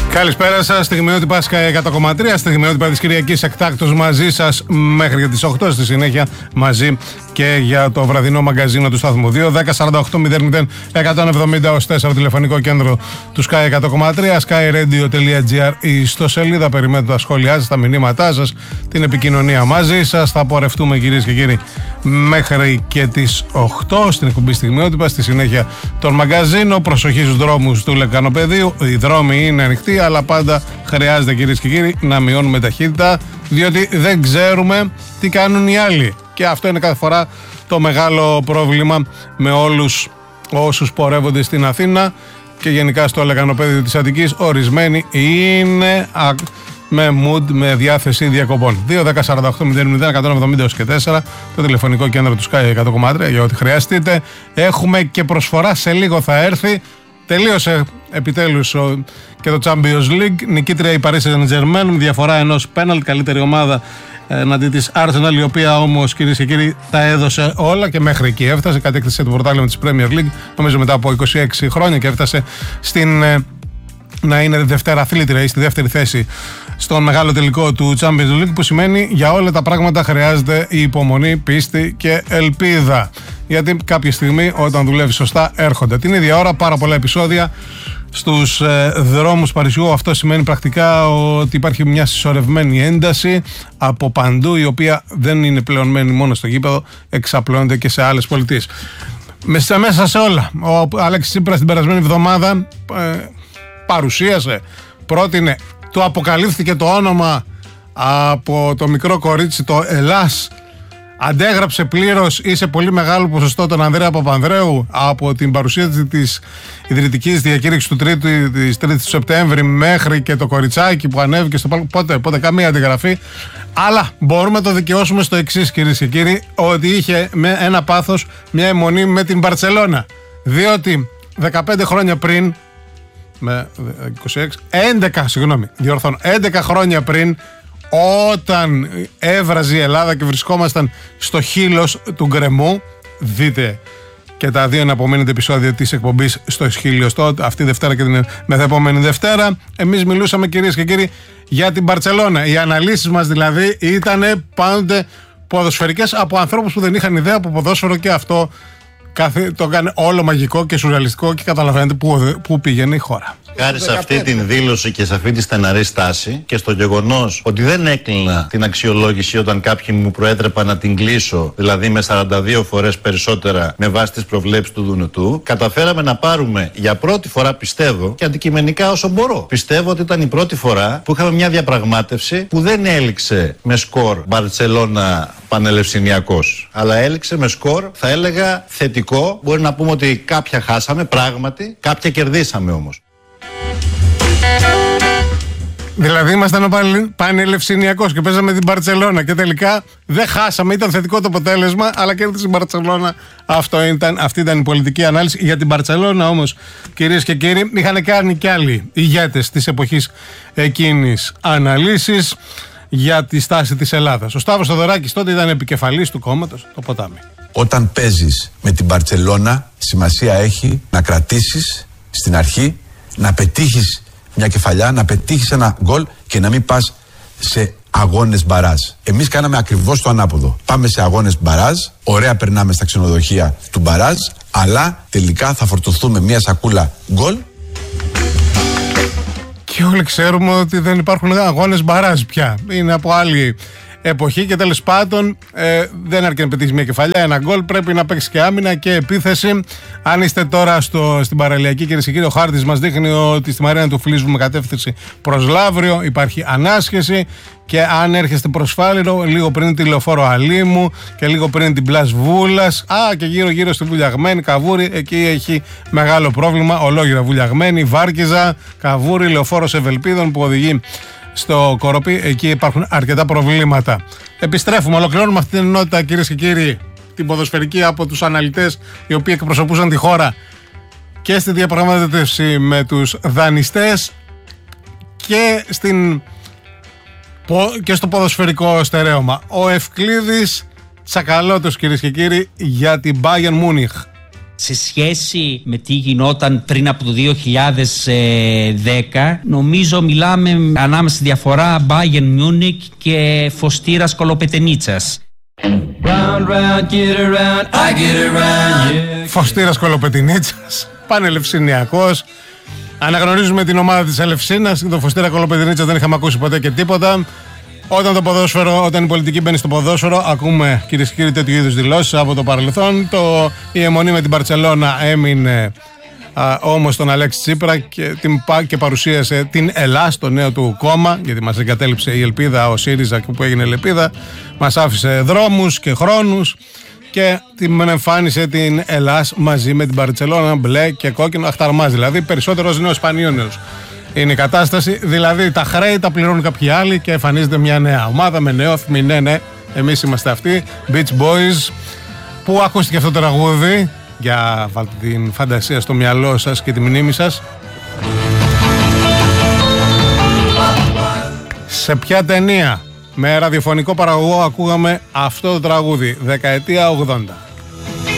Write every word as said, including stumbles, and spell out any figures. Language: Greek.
Καλησπέρα σας, στιγμιότυπα Sky εκατό κόμμα τρία, στιγμιότυπα της Κυριακής εκτάκτως μαζί σας μέχρι για τις οκτώ, στη συνέχεια μαζί και για το βραδινό μαγκαζίνο του σταθμού. Δύο δέκα σαράντα οκτώ μηδέν μηδέν εκατόν εβδομήντα τέσσερα τηλεφωνικό κέντρο του Sky εκατό κόμμα τρία, skyradio.gr, η ιστοσελίδα. Περιμένετε τα σχόλιά σας, τα μηνύματά σας, την επικοινωνία μαζί σας. Θα πορευτούμε κυρίες και κύριοι μέχρι και τις οκτώ στην εκπομπή Στιγμιότυπα. Στη συνέχεια τον μαγκαζίνο. Προσοχή στους δρόμους του Λεκανοπεδίου. Οι δρόμοι είναι ανοιχτοί, αλλά πάντα χρειάζεται κυρίες και κύριοι να μειώνουμε ταχύτητα, διότι δεν ξέρουμε τι κάνουν οι άλλοι. Και αυτό είναι κάθε φορά το μεγάλο πρόβλημα με όλους όσους πορεύονται στην Αθήνα και γενικά στο Λεκανοπέδιο της Αττικής. Ορισμένοι είναι με mood, με διάθεση διακοπών. Δύο δέκα σαράντα οκτώ μηδέν μηδέν εκατόν εβδομήντα τέσσερα το τηλεφωνικό κέντρο του Sky εκατό κόμμα τρία για ό,τι χρειαστείτε. Έχουμε και προσφορά, σε λίγο θα έρθει. Τελείωσε επιτέλους και το Champions League. Νικήτρια η Paris Saint-Germain με διαφορά ενός πέναλτ. Καλύτερη ομάδα εναντί της Arsenal, η οποία όμως κυρίες και κύριοι τα έδωσε όλα και μέχρι εκεί έφτασε. Κατέκτησε το πρωτάθλημα της Premier League, νομίζω μετά από είκοσι έξι χρόνια, και έφτασε στην, να είναι δευτέρα αθλήτρια ή στη δεύτερη θέση στον μεγάλο τελικό του Champions League, που σημαίνει για όλα τα πράγματα χρειάζεται η υπομονή, πίστη και ελπίδα. Γιατί κάποια στιγμή όταν δουλεύει σωστά έρχονται. Την ίδια ώρα πάρα πολλά επεισόδια στους ε, δρόμους Παρισιού. Αυτό σημαίνει πρακτικά ότι υπάρχει μια συσσωρευμένη ένταση από παντού, η οποία δεν είναι πλέον μένει μόνο στο γήπεδο, εξαπλώνεται και σε άλλες πολιτείες. Μέσα, μέσα σε όλα, ο Αλέξης Τσίπρας την περασμένη εβδομάδα ε, παρουσίασε, πρότεινε, του αποκαλύφθηκε το όνομα από το μικρό κορίτσι, το Ελλάς. Αντέγραψε πλήρως ή σε πολύ μεγάλο ποσοστό τον Ανδρέα Παπανδρέου από την παρουσίαση της ιδρυτικής διακήρυξης του τρίτη, της τρίτης του Σεπτέμβρη μέχρι και το κοριτσάκι που ανέβηκε στο πάλκο. Πότε, πότε καμία αντιγραφή. Αλλά μπορούμε να το δικαιώσουμε στο εξής, κυρίες και κύριοι, ότι είχε με ένα πάθος, μια αιμονή με την Μπαρτσελώνα. Διότι δεκαπέντε χρόνια πριν, με είκοσι έξι, έντεκα, συγγνώμη, διορθώνω, έντεκα χρόνια πριν, όταν έβραζε η Ελλάδα και βρισκόμασταν στο χείλος του γκρεμού, δείτε και τα δύο αναπομείνετε επεισόδια της εκπομπής στο χείλος τότε, αυτή Δευτέρα και την μεθεπόμενη Δευτέρα, εμείς μιλούσαμε κυρίες και κύριοι για την Μπαρτσελώνα. Οι αναλύσεις μας δηλαδή ήταν πάντοτε ποδοσφαιρικές από ανθρώπους που δεν είχαν ιδέα από ποδόσφαιρο, και αυτό το έκανε όλο μαγικό και σουρεαλιστικό, και καταλαβαίνετε πού, πού πήγαινε η χώρα. Χάρη σε αυτή την δήλωση και σε αυτή τη στεναρή στάση και στο γεγονός ότι δεν έκλεινα την αξιολόγηση όταν κάποιοι μου προέτρεπαν να την κλείσω, δηλαδή με σαράντα δύο φορές περισσότερα με βάση τις προβλέψεις του Δουνουτού, καταφέραμε να πάρουμε για πρώτη φορά, πιστεύω, και αντικειμενικά όσο μπορώ, πιστεύω ότι ήταν η πρώτη φορά που είχαμε μια διαπραγμάτευση που δεν έληξε με σκορ Μπαρτσελώνα Πανελευσυνιακός, αλλά έληξε με σκορ, θα έλεγα, θετικό. Μπορεί να πούμε ότι κάποια χάσαμε πράγματι, κάποια κερδίσαμε όμως. Δηλαδή ήμασταν ο Πανελευσυνιακός και παίζαμε την Μπαρτσελώνα και τελικά δεν χάσαμε, ήταν θετικό το αποτέλεσμα, αλλά κέρδισε η Μπαρτσελώνα. Αυτό ήταν, αυτή ήταν η πολιτική ανάλυση. Για την Μπαρτσελώνα όμως, κυρίες και κύριοι, είχαν κάνει και άλλοι ηγέτες της εποχής εκείνης αναλύσεις για τη στάση της Ελλάδας. Ο Σταύρος Θοδωράκης τότε ήταν επικεφαλής του κόμματος, το Ποτάμι. Όταν παίζεις με την Μπαρτσελώνα, σημασία έχει να κρατήσεις στην αρχή, να πετύχεις μια κεφαλιά, να πετύχεις ένα γκολ και να μην πας σε αγώνες μπαράζ. Εμείς κάναμε ακριβώς το ανάποδο. Πάμε σε αγώνες μπαράζ, ωραία περνάμε στα ξενοδοχεία του μπαράζ, αλλά τελικά θα φορτωθούμε μια σακούλα γκολ. Και όλοι ξέρουμε ότι δεν υπάρχουν αγώνες μπαράζ πια. Είναι από άλλη εποχή και τέλος πάντων ε, δεν αρκεί να πετύχει μια κεφαλιά, ένα γκολ. Πρέπει να παίξει και άμυνα και επίθεση. Αν είστε τώρα στο, στην παραλιακή, κυρίες και κύριοι, ο χάρτης μας δείχνει ότι στη Μαρίνα του Φλίσβου με κατεύθυνση προς Λαύριο υπάρχει ανάσχεση. Και αν έρχεστε προς Φάληρο, λίγο πριν τη Λεωφόρο Αλήμου και λίγο πριν την Πλάς Βούλας, α, και γύρω γύρω στη Βουλιαγμένη, Καβούρη, εκεί έχει μεγάλο πρόβλημα. Ολόγυρα Βουλιαγμένη, Βάρκιζα, Καβούρη, Λεωφόρος Ευελπίδων που οδηγεί στο Κοροπή, εκεί υπάρχουν αρκετά προβλήματα. Επιστρέφουμε, ολοκληρώνουμε αυτή την ενότητα, κυρίες και κύριοι, την ποδοσφαιρική, από τους αναλυτές οι οποίοι εκπροσωπούσαν τη χώρα και στη διαπραγμάτευση με τους δανειστές και, στην, και στο ποδοσφαιρικό στερέωμα. Ο Ευκλήδης Τσακαλώτος, κυρίες και κύριοι, για την Bayern Munich. Σε σχέση με τι γινόταν πριν από το δύο χιλιάδες δέκα, νομίζω μιλάμε ανάμεσα στη διαφορά Bayern Munich και Φωστήρας Κολοπετενίτσας. Φωστήρας Κολοπετενίτσας, πανελευσυνιακός. Αναγνωρίζουμε την ομάδα της Ελευσίνας. Το Φωστήρα Κολοπετενίτσας δεν είχαμε ακούσει ποτέ και τίποτα. Όταν το ποδόσφαιρο, όταν η πολιτική μπαίνει στο ποδόσφαιρο, ακούμε, κυρίες και κύριοι, τέτοιου είδους δηλώσεις από το παρελθόν. Το, η αιμονή με την Μπαρτσελώνα έμεινε α, όμως τον Αλέξη Τσίπρα και, την, και παρουσίασε την Ελλάς, το νέο του κόμμα, γιατί μας εγκατέλειψε η Ελπίδα, ο ΣΥΡΙΖΑ που έγινε Ελπίδα, μας άφησε δρόμους και χρόνους και την εμφάνισε την Ελλάς μαζί με την Μπαρτσελώνα, μπλε και κόκκινο, αχταρμάς δηλαδή, περισσότερος νέος Πανιόνιος. Είναι η κατάσταση, δηλαδή τα χρέη τα πληρώνουν κάποιοι άλλοι και εμφανίζεται μια νέα ομάδα με νέο θυμί. Ναι, ναι, εμείς είμαστε αυτοί, Beach Boys. Πού ακούστηκε αυτό το τραγούδι? Για βάλτε την φαντασία στο μυαλό σας και τη μνήμη σας. Σε ποια ταινία με ραδιοφωνικό παραγωγό ακούγαμε αυτό το τραγούδι? Δεκαετία ογδόντα.